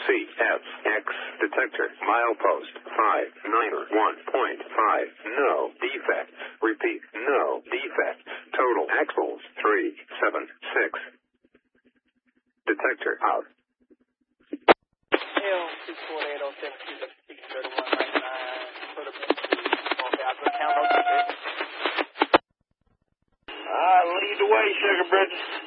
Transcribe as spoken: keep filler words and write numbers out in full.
C F X detector milepost five nine one point five. No defects. Repeat, no defects. Total axles three seven six. Detector out. L two four eight oh seven two six thirty one ninety nine. Put up okay, I'll go count those. All right, lead the way, Sugar Bridges.